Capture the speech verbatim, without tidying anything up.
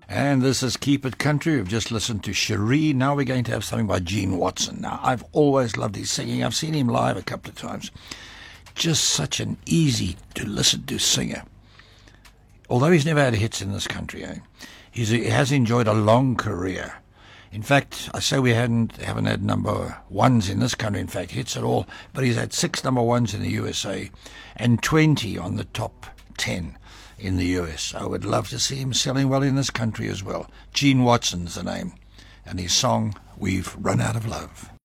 And this is Keep It Country. We've just listened to Cherie. Now we're going to have something by Gene Watson. Now, I've always loved his singing. I've seen him live a couple of times. Just such an easy to listen to singer. Although he's never had hits in this country, eh? He's, he has enjoyed a long career. In fact, I say we hadn't, haven't had number ones in this country, in fact, hits at all, but he's had six number ones in the U S A and twenty on the top ten in the U S. I would love to see him selling well in this country as well. Gene Watson's the name, and his song, We've Run Out of Love.